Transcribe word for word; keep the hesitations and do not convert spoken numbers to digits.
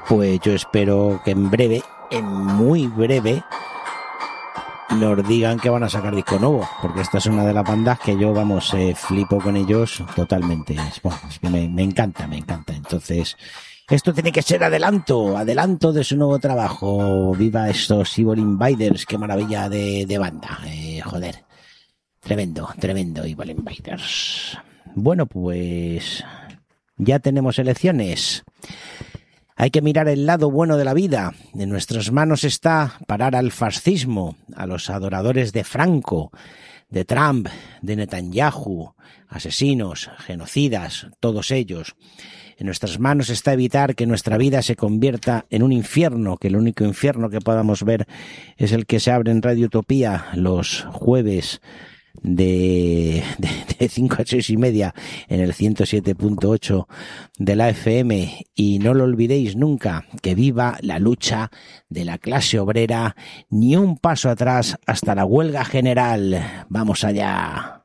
pues yo espero que en breve, en muy breve, nos digan que van a sacar disco nuevo, porque esta es una de las bandas que yo, vamos, eh, flipo con ellos totalmente. Es, bueno, es que me, me encanta, me encanta. Entonces, esto tiene que ser adelanto, adelanto de su nuevo trabajo. Viva estos Evil Invaders, qué maravilla de, de banda, eh, joder. Tremendo, tremendo Evil Invaders. Bueno, pues ya tenemos elecciones. Hay que mirar el lado bueno de la vida. En nuestras manos está parar al fascismo, a los adoradores de Franco, de Trump, de Netanyahu, asesinos, genocidas, todos ellos. En nuestras manos está evitar que nuestra vida se convierta en un infierno, que el único infierno que podamos ver es el que se abre en Radio Utopía los jueves de, de, de cinco a seis y media en el ciento siete punto ocho de la F M. Y no lo olvidéis nunca, que viva la lucha de la clase obrera, ni un paso atrás hasta la huelga general. ¡Vamos allá!